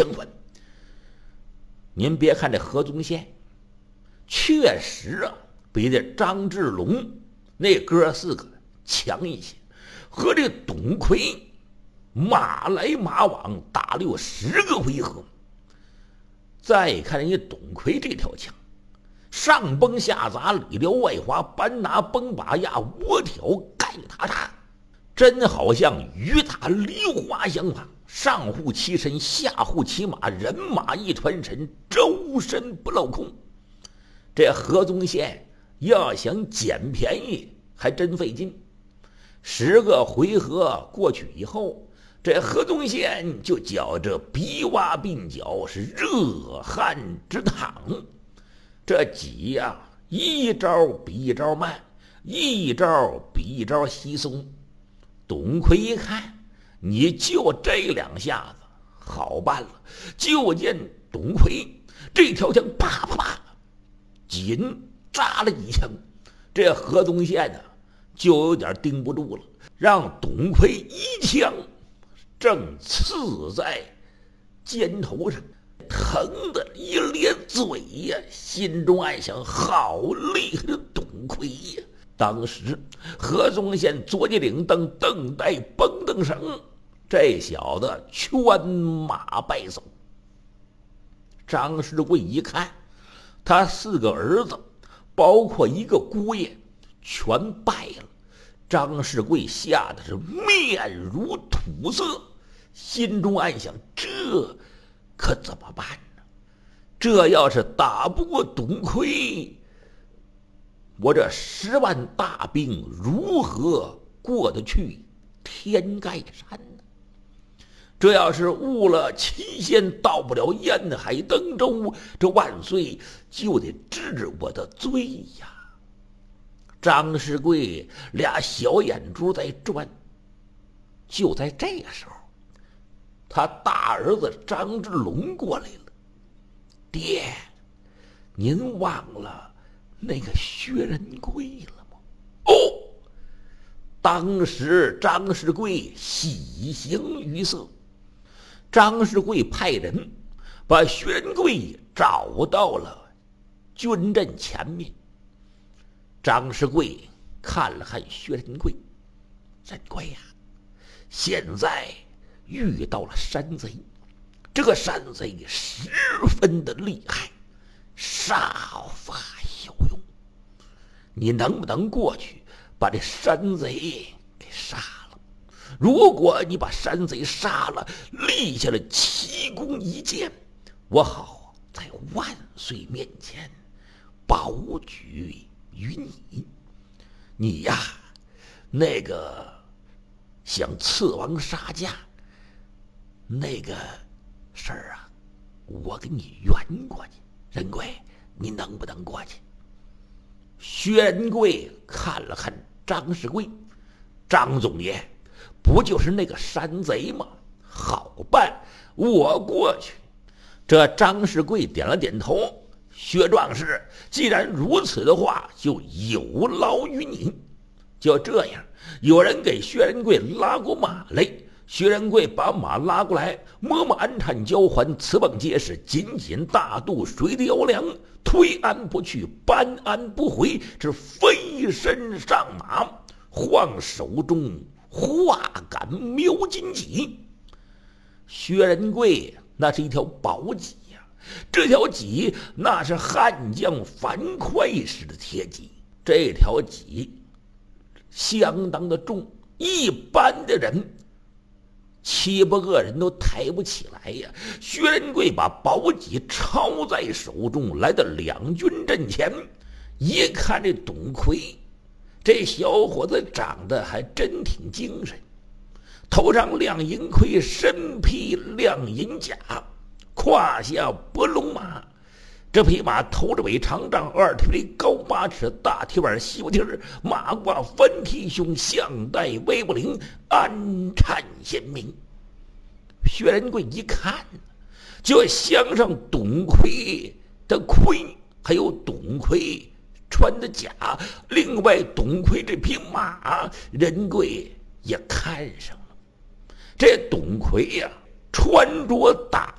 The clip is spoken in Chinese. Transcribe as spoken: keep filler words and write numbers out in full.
相反，您别看这何宗宪，确实啊，比这张志龙那哥四个强一些，和这董魁马来马往打了有十个回合。再看人家董魁这条枪，上崩下砸，里撩外滑，搬拿崩把压，窝挑盖塔塔，真好像雨打梨花相仿。上护其身，下护其马，人马一传神，周身不落空。这何宗宪要想捡便宜还真费劲。十个回合过去以后，这何宗宪就觉着鼻洼鬓角是热汗直淌。这挤呀、啊，一招比一招慢，一招比一招稀松。董魁一看，你就这两下子好办了。就见董魁这条枪啪啪啪紧扎了几枪，这何宗宪呢就有点盯不住了，让董魁一枪正刺在肩头上，疼得一咧嘴呀，心中暗想：好厉害的董魁呀！当时何宗宪左肩领灯，蹬带绷蹬绳，这小子圈马败走。张世贵一看，他四个儿子，包括一个姑爷，全败了。张世贵吓得是面如土色，心中暗想：这可怎么办呢？这要是打不过董魁，我这十万大兵如何过得去天盖山呢？这要是误了期限，到不了沿海登州，这万岁就得治我的罪呀！张世贵俩小眼珠在转。就在这个时候，他大儿子张之龙过来了。爹，您忘了那个薛仁贵了吗？哦，当时张世贵喜形于色。张世贵派人把薛仁贵找到了军阵前面。张世贵看了看薛仁贵，仁贵呀、啊，现在遇到了山贼，这个山贼十分的厉害，杀伐有用，你能不能过去把这山贼给杀了？如果你把山贼杀了，立下了奇功一件，我好在万岁面前保举于你。你呀，那个想刺王杀驾那个事儿啊，我给你圆过去。仁贵，你能不能过去？薛仁贵看了看张世贵，张总爷，不就是那个山贼吗？好办，我过去。这张世贵点了点头。薛壮士，既然如此的话，就有劳于你。就这样，有人给薛仁贵拉过马来，薛仁贵把马拉过来，摸摸鞍颤交环，刺棒结实，紧紧大肚，水的摇梁，推鞍不去，搬鞍不回，这飞身上马，晃手中画杆瞄金戟。薛仁贵那是一条宝戟呀、啊，这条戟那是汉将樊哙式的铁戟，这条戟相当的重，一般的人七八个人都抬不起来呀。薛仁贵把宝戟抄在手中，来到两军阵前，一看这董魁，这小伙子长得还真挺精神，头上亮银盔，身披亮银甲，胯下拨龙马。这匹马头着尾长丈，二蹄里高八尺，大蹄板细不蹄儿，马挂翻蹄胸，项带威不灵，鞍颤鲜明。薛仁贵一看，就镶上董魁的盔，还有董魁穿的甲，另外董魁这匹马，仁贵也看上了。这董魁呀、啊，穿着打